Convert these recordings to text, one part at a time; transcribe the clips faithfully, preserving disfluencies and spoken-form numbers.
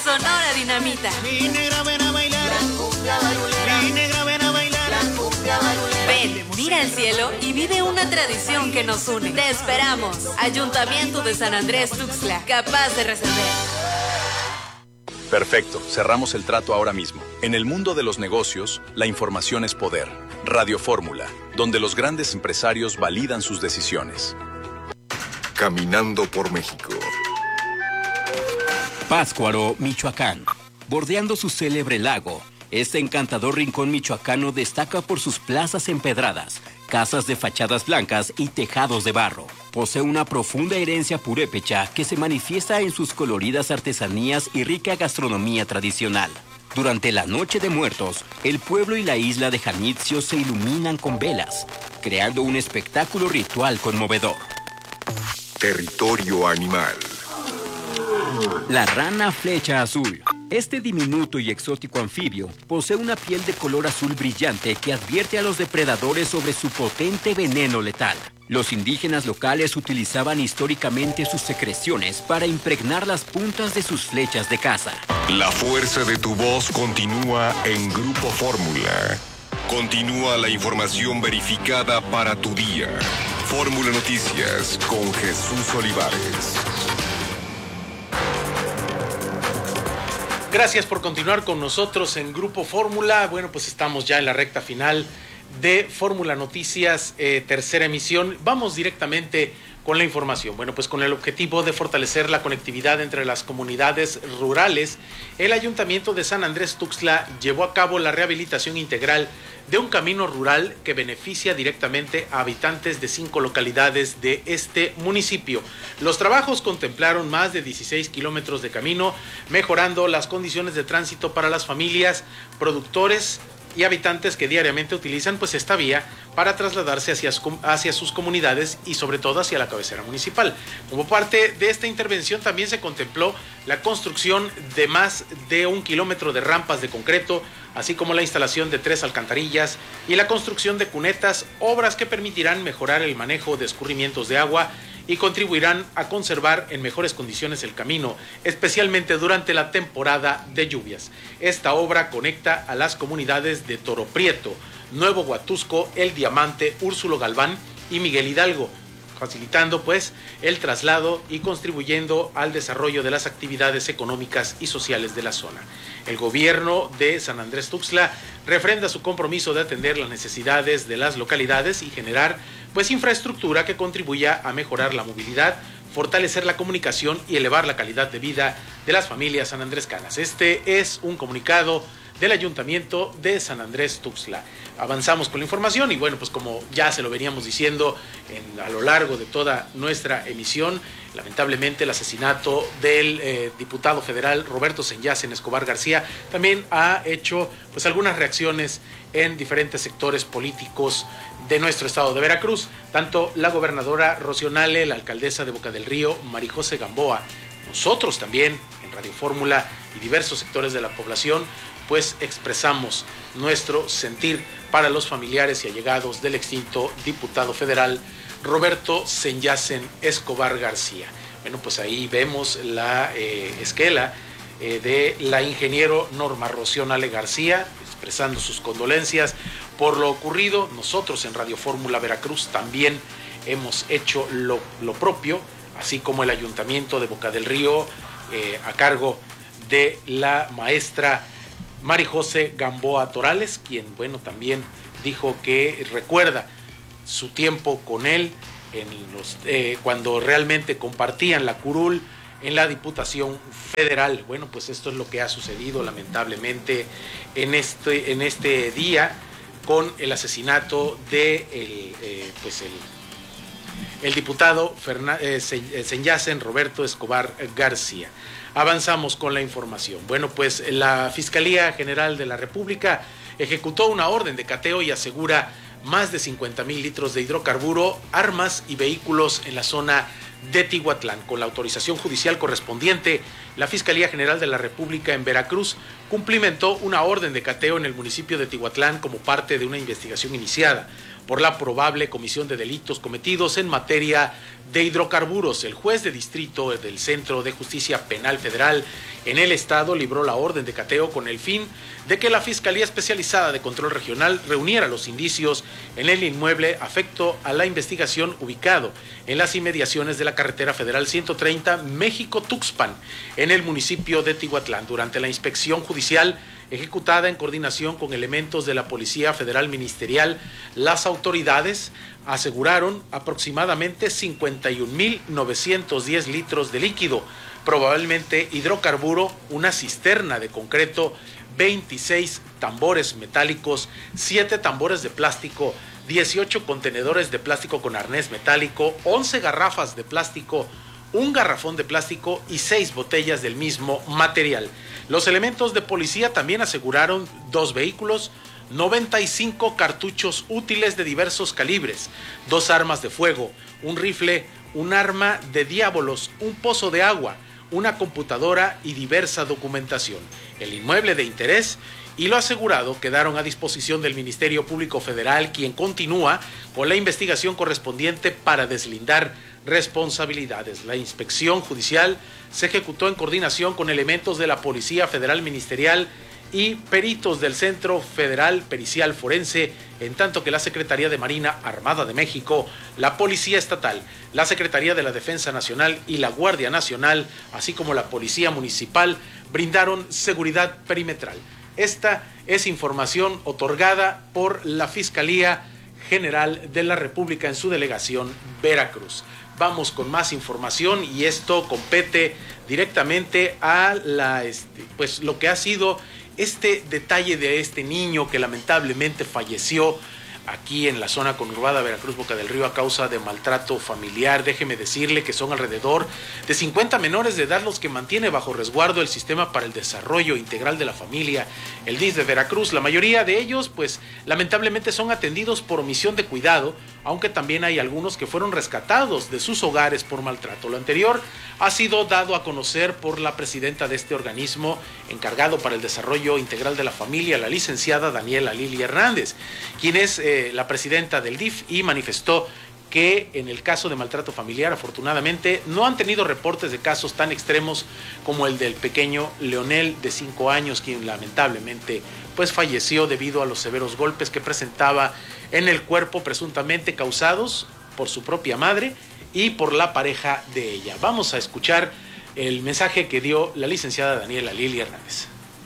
Sonora Dinamita. Mi negra, ven a bailar. La cumbia barulera. Mi negra, ven a bailar. La cumbia barulera. Ven, mira el cielo y vive una tradición que nos une. Te esperamos. Ayuntamiento de San Andrés Tuxtla, capaz de resolver. Perfecto, cerramos el trato ahora mismo. En el mundo de los negocios, la información es poder. Radio Fórmula, donde los grandes empresarios validan sus decisiones. Caminando por México. Pátzcuaro, Michoacán. Bordeando su célebre lago, este encantador rincón michoacano destaca por sus plazas empedradas, casas de fachadas blancas y tejados de barro. Posee una profunda herencia purépecha que se manifiesta en sus coloridas artesanías y rica gastronomía tradicional. Durante la Noche de Muertos, el pueblo y la isla de Janitzio se iluminan con velas, creando un espectáculo ritual conmovedor. Territorio animal. La rana flecha azul. Este diminuto y exótico anfibio posee una piel de color azul brillante que advierte a los depredadores sobre su potente veneno letal. Los indígenas locales utilizaban históricamente sus secreciones para impregnar las puntas de sus flechas de caza. La fuerza de tu voz continúa en Grupo Fórmula. Continúa la información verificada para tu día. Fórmula Noticias con Jesús Olivares. Gracias por continuar con nosotros en Grupo Fórmula. Bueno, pues estamos ya en la recta final de Fórmula Noticias, eh, tercera emisión. Vamos directamente con la información. Bueno, pues con el objetivo de fortalecer la conectividad entre las comunidades rurales, el Ayuntamiento de San Andrés Tuxtla llevó a cabo la rehabilitación integral de un camino rural que beneficia directamente a habitantes de cinco localidades de este municipio. Los trabajos contemplaron más de dieciséis kilómetros de camino, mejorando las condiciones de tránsito para las familias, productores y habitantes que diariamente utilizan pues esta vía para trasladarse hacia, hacia sus comunidades y sobre todo hacia la cabecera municipal. Como parte de esta intervención también se contempló la construcción de más de un kilómetro de rampas de concreto, así como la instalación de tres alcantarillas y la construcción de cunetas, obras que permitirán mejorar el manejo de escurrimientos de agua y contribuirán a conservar en mejores condiciones el camino, especialmente durante la temporada de lluvias. Esta obra conecta a las comunidades de Toro Prieto, Nuevo Huatusco, El Diamante, Úrsulo Galván y Miguel Hidalgo, facilitando pues el traslado y contribuyendo al desarrollo de las actividades económicas y sociales de la zona. El gobierno de San Andrés Tuxtla refrenda su compromiso de atender las necesidades de las localidades y generar pues infraestructura que contribuya a mejorar la movilidad, fortalecer la comunicación y elevar la calidad de vida de las familias sanandrescanas. Este es un comunicado del Ayuntamiento de San Andrés Tuxtla. Avanzamos con la información y bueno, pues como ya se lo veníamos diciendo en, a lo largo de toda nuestra emisión, lamentablemente el asesinato del eh, diputado federal Roberto Senyacen Escobar García también ha hecho pues algunas reacciones en diferentes sectores políticos de nuestro estado de Veracruz. Tanto la gobernadora Rocío Nale, la alcaldesa de Boca del Río, Marijose Gamboa, nosotros también en Radio Fórmula y diversos sectores de la población, pues expresamos nuestro sentir para los familiares y allegados del extinto diputado federal Roberto Senyacen Escobar García. Bueno, pues ahí vemos la eh, esquela eh, de la ingeniero Norma Rocío Nale García, expresando sus condolencias por lo ocurrido. Nosotros en Radio Fórmula Veracruz también hemos hecho lo, lo propio, así como el Ayuntamiento de Boca del Río, eh, a cargo de la maestra Marijose Gamboa Torales, quien, bueno, también dijo que recuerda su tiempo con él en los, eh, cuando realmente compartían la curul en la Diputación Federal. Bueno, pues esto es lo que ha sucedido lamentablemente en este, en este día con el asesinato de el, eh, pues el, el diputado Fernan- eh, Senyacen Roberto Escobar García. Avanzamos con la información. Bueno, pues la Fiscalía General de la República ejecutó una orden de cateo y asegura más de cincuenta mil litros de hidrocarburo, armas y vehículos en la zona de Tihuatlán. Con la autorización judicial correspondiente, la Fiscalía General de la República en Veracruz cumplimentó una orden de cateo en el municipio de Tihuatlán como parte de una investigación iniciada por la probable comisión de delitos cometidos en materia de hidrocarburos. El juez de distrito del Centro de Justicia Penal Federal en el estado libró la orden de cateo con el fin de que la Fiscalía Especializada de Control Regional reuniera los indicios en el inmueble afecto a la investigación ubicado en las inmediaciones de la carretera federal ciento treinta México-Tuxpan, en el municipio de Tihuatlán. Durante la inspección judicial ejecutada en coordinación con elementos de la Policía Federal Ministerial, las autoridades aseguraron aproximadamente cincuenta y un mil novecientos diez litros de líquido, probablemente hidrocarburo, una cisterna de concreto, veintiséis tambores metálicos, siete tambores de plástico, dieciocho contenedores de plástico con arnés metálico, once garrafas de plástico, un garrafón de plástico y seis botellas del mismo material. Los elementos de policía también aseguraron dos vehículos, noventa y cinco cartuchos útiles de diversos calibres, dos armas de fuego, un rifle, un arma de diábolos, un pozo de agua, una computadora y diversa documentación. El inmueble de interés y lo asegurado quedaron a disposición del Ministerio Público Federal, quien continúa con la investigación correspondiente para deslindar responsabilidades. La inspección judicial se ejecutó en coordinación con elementos de la Policía Federal Ministerial y peritos del Centro Federal Pericial Forense, en tanto que la Secretaría de Marina Armada de México, la Policía Estatal, la Secretaría de la Defensa Nacional y la Guardia Nacional, así como la Policía Municipal, brindaron seguridad perimetral. Esta es información otorgada por la Fiscalía General de la República en su delegación Veracruz. Vamos con más información y esto compete directamente a la, este, pues lo que ha sido este detalle de este niño que lamentablemente falleció aquí en la zona conurbada Veracruz, Boca del Río, a causa de maltrato familiar. Déjeme decirle que son alrededor de cincuenta menores de edad los que mantiene bajo resguardo el Sistema para el Desarrollo Integral de la Familia, el D I F de Veracruz. La mayoría de ellos, pues, lamentablemente son atendidos por omisión de cuidado, aunque también hay algunos que fueron rescatados de sus hogares por maltrato. Lo anterior ha sido dado a conocer por la presidenta de este organismo encargado para el desarrollo integral de la familia, la licenciada Daniela Lili Hernández, quien es eh, la presidenta del D I F, y manifestó que en el caso de maltrato familiar, afortunadamente, no han tenido reportes de casos tan extremos como el del pequeño Leonel de cinco años, quien lamentablemente pues falleció debido a los severos golpes que presentaba en el cuerpo, presuntamente causados por su propia madre y por la pareja de ella. Vamos a escuchar el mensaje que dio la licenciada Daniela Lili Hernández.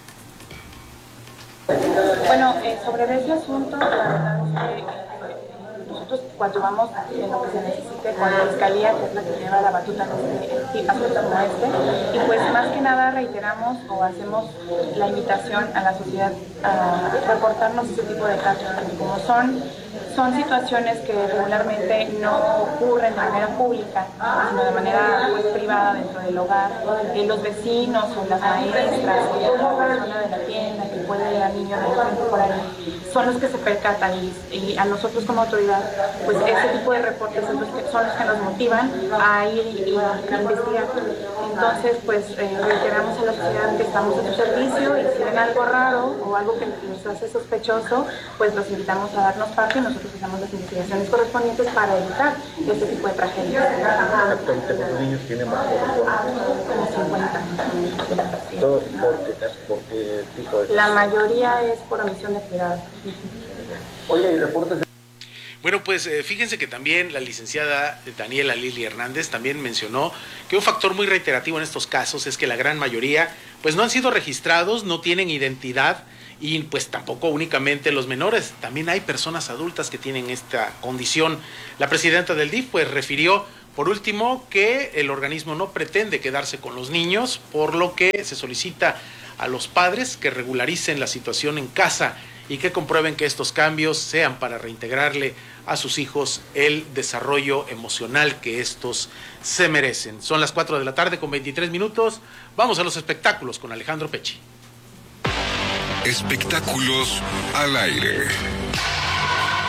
Bueno, eh, sobre ese asunto, la verdad es que nosotros cuando vamos en lo que se necesite con la Fiscalía, que es la que lleva la batuta en este asunto como este, y pues más que nada reiteramos o hacemos la invitación a la sociedad a reportarnos ese tipo de casos, porque como son Son situaciones que regularmente no ocurren de manera pública, sino de manera pues, privada dentro del hogar. Eh, los vecinos o las maestras o la persona de la tienda que puede ir al niño de repente por ahí, son los que se percatan y, y a nosotros como autoridad, pues ese tipo de reportes son los que, son los que nos motivan a ir y, y a investigar. Entonces, pues eh, reiteramos a la sociedad que estamos a su servicio y si ven algo raro o algo que nos hace sospechoso, pues los invitamos a darnos parte y nosotros hacemos las investigaciones correspondientes para evitar este tipo de tragedias. Actualmente los niños tienen bajo como cincuenta. ¿Todos por qué tipo de...? La mayoría es por omisión de cuidado. Oye, ¿y reportes de... Bueno, pues eh, fíjense que también la licenciada Daniela Lili Hernández también mencionó que un factor muy reiterativo en estos casos es que la gran mayoría pues no han sido registrados, no tienen identidad y pues tampoco únicamente los menores, también hay personas adultas que tienen esta condición. La presidenta del D I F pues refirió por último que el organismo no pretende quedarse con los niños, por lo que se solicita a los padres que regularicen la situación en casa y que comprueben que estos cambios sean para reintegrarle a sus hijos el desarrollo emocional que estos se merecen. Son las cuatro de la tarde con veintitrés minutos. Vamos a los espectáculos con Alejandro Pecci. Espectáculos al aire.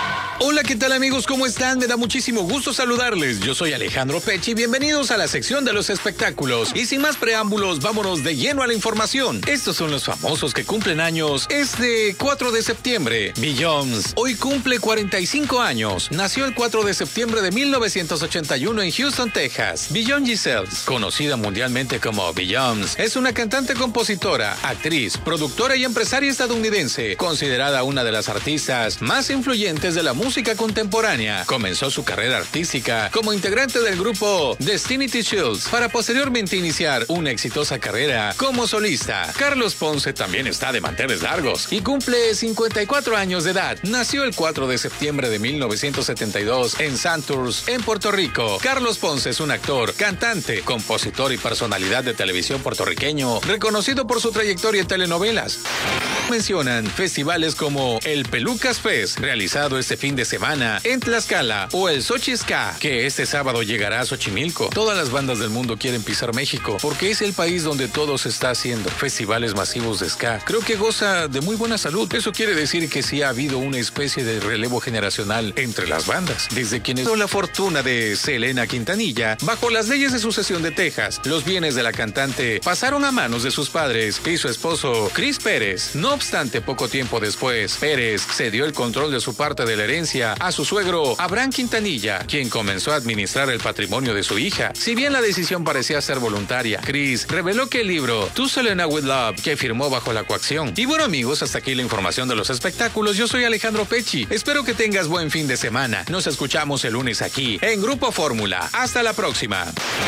Hola, ¿qué tal amigos? ¿Cómo están? Me da muchísimo gusto saludarles. Yo soy Alejandro Pecci. Bienvenidos a la sección de los espectáculos. Y sin más preámbulos, vámonos de lleno a la información. Estos son los famosos que cumplen años este cuatro de septiembre. Beyoncé hoy cumple cuarenta y cinco años. Nació el cuatro de septiembre de mil novecientos ochenta y uno en Houston, Texas. Beyoncé Giselle, conocida mundialmente como Beyoncé, es una cantante, compositora, actriz, productora y empresaria estadounidense, considerada una de las artistas más influyentes de la música contemporánea. Comenzó su carrera artística como integrante del grupo Destiny Childs para posteriormente iniciar una exitosa carrera como solista. Carlos Ponce también está de manteles largos y cumple cincuenta y cuatro años de edad. Nació el cuatro de septiembre de mil novecientos setenta y dos en Santurce, en Puerto Rico. Carlos Ponce es un actor, cantante, compositor y personalidad de televisión puertorriqueño, reconocido por su trayectoria en telenovelas. Mencionan festivales como el Pelucas Fest, realizado este fin de semana en Tlaxcala, o el Xochi Ska, que este sábado llegará a Xochimilco. Todas las bandas del mundo quieren pisar México, porque es el país donde todo se está haciendo. Festivales masivos de ska. Creo que goza de muy buena salud. Eso quiere decir que sí ha habido una especie de relevo generacional entre las bandas. Desde quienes tuvo la fortuna de Selena Quintanilla, bajo las leyes de sucesión de Texas, los bienes de la cantante pasaron a manos de sus padres y su esposo, Chris Pérez. No obstante, poco tiempo después, Pérez cedió el control de su parte de la herencia a su suegro, Abraham Quintanilla, quien comenzó a administrar el patrimonio de su hija. Si bien la decisión parecía ser voluntaria, Chris reveló que el libro To Selena With Love, que firmó bajo la coacción. Y bueno amigos, hasta aquí la información de los espectáculos. Yo soy Alejandro Pecci. Espero que tengas buen fin de semana. Nos escuchamos el lunes aquí en Grupo Fórmula. Hasta la próxima.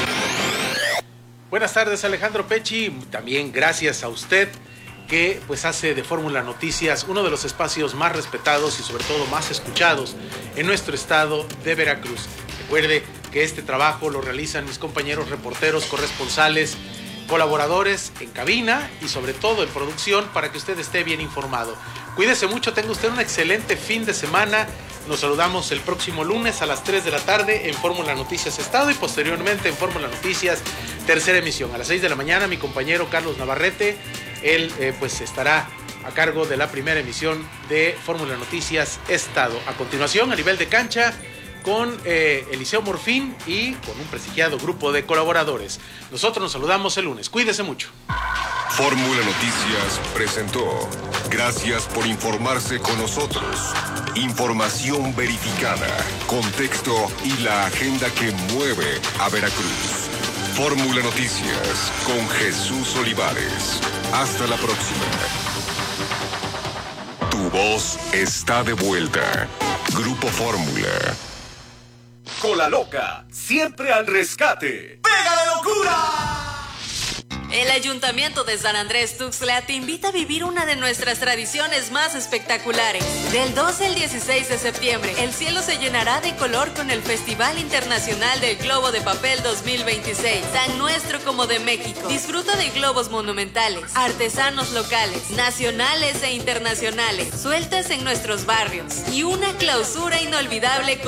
Buenas tardes, Alejandro Pecci. También gracias a usted, que pues hace de Fórmula Noticias uno de los espacios más respetados y sobre todo más escuchados en nuestro estado de Veracruz. Recuerde que este trabajo lo realizan mis compañeros reporteros, corresponsales, colaboradores en cabina y sobre todo en producción, para que usted esté bien informado. Cuídese mucho, tenga usted un excelente fin de semana. Nos saludamos el próximo lunes a las tres de la tarde en Fórmula Noticias Estado y posteriormente en Fórmula Noticias tercera emisión. A las seis de la mañana mi compañero Carlos Navarrete, él eh, pues estará a cargo de la primera emisión de Fórmula Noticias Estado. A continuación, a nivel de cancha, con eh, Eliseo Morfín y con un prestigiado grupo de colaboradores. Nosotros nos saludamos el lunes. Cuídese mucho. Fórmula Noticias presentó. Gracias por informarse con nosotros. Información verificada, contexto y la agenda que mueve a Veracruz. Fórmula Noticias con Jesús Olivares. Hasta la próxima. Tu voz está de vuelta. Grupo Fórmula. Cola Loca, siempre al rescate. ¡Pega de locura! El Ayuntamiento de San Andrés Tuxtla te invita a vivir una de nuestras tradiciones más espectaculares. Del doce al dieciséis de septiembre, el cielo se llenará de color con el Festival Internacional del Globo de Papel dos mil veintiséis, tan nuestro como de México. Disfruta de globos monumentales, artesanos locales, nacionales e internacionales, sueltas en nuestros barrios, y una clausura inolvidable